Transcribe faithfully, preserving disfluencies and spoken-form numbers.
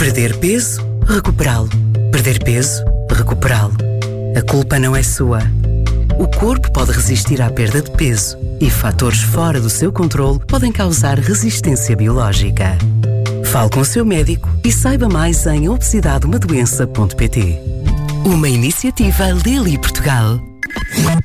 Perder peso, recuperá-lo. Perder peso, recuperá-lo. A culpa não é sua. O corpo pode resistir à perda de peso e fatores fora do seu controle podem causar resistência biológica. Fale com o seu médico e saiba mais em obesidade uma doença ponto pt. Uma iniciativa Lilly Portugal.